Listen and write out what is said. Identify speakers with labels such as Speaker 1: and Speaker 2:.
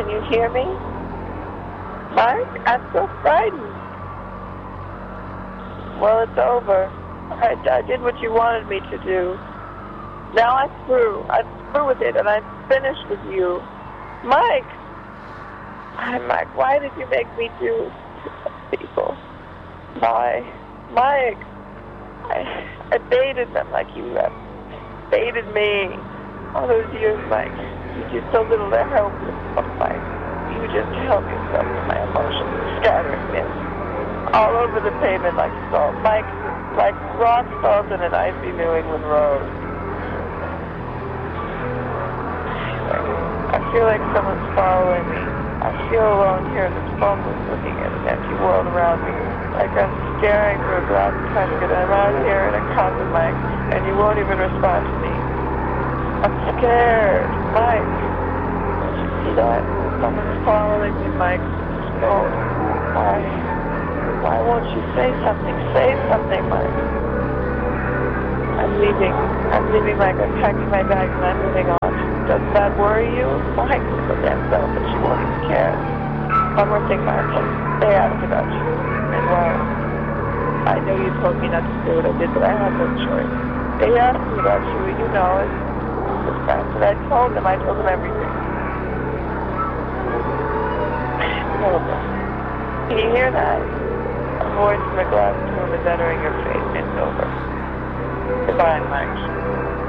Speaker 1: Can you hear me? Mike, I'm so frightened. Well, it's over. I did what you wanted me to do. Now I'm through. I'm through with it, and I'm finished with you. Mike! Mike, why did you make me do to people? Why? Mike! I baited them like you have baited me. All those years, Mike. You did so little to help yourself, Mike. You just help yourself to my emotions, scattering it all over the pavement like salt. Mike, like rock salt in an icy New England road. I feel like someone's following me. I feel alone here in this phone booth looking at an empty world around me. Like I'm staring through a glass casket and I'm out here in a coffin, Mike, and you won't even respond to me. I'm scared, Mike. Don't you see that? Someone's following me, Mike. Oh, why won't you say something? Say something, Mike. I'm leaving, Mike. I'm packing my bags and I'm moving on. Doesn't that worry you? Mike is so damn selfish, you won't even care. One more thing, Mike. They asked about you. And well, I know you told me not to do what I did, but I had no choice. They asked me about you, you know it. The fact that I told them everything. Over. Can you hear that? A voice from a glass tomb is entering your face. It's over. Goodbye, Mike.